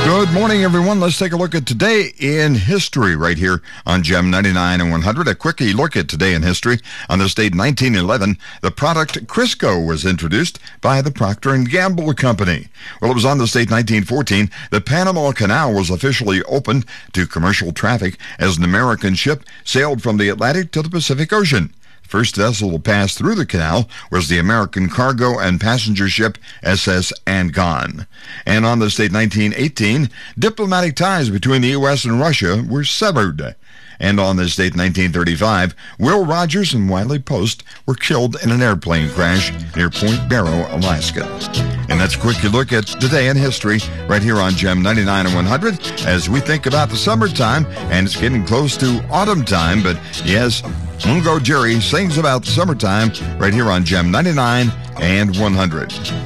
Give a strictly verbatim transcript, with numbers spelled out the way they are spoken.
Good morning, everyone. Let's take a look at Today in History right here on Gem ninety-nine and one hundred. A quickie look at Today in History. On this date, nineteen eleven, the product Crisco was introduced by the Procter and Gamble Company. Well, it was on this date, nineteen fourteen, the Panama Canal was officially opened to commercial traffic as an American ship sailed from the Atlantic to the Pacific Ocean. First vessel to pass through the canal was the American cargo and passenger ship S S Angon. And on this date, nineteen eighteen, diplomatic ties between the U S and Russia were severed. And on this date, nineteen thirty-five, Will Rogers and Wiley Post were killed in an airplane crash near Point Barrow, Alaska. And that's a quick look at Today in History right here on Gem ninety-nine and one hundred as we think about the summertime, and it's getting close to autumn time, but yes, Mungo Jerry sings about the summertime right here on Gem ninety-nine and one hundred.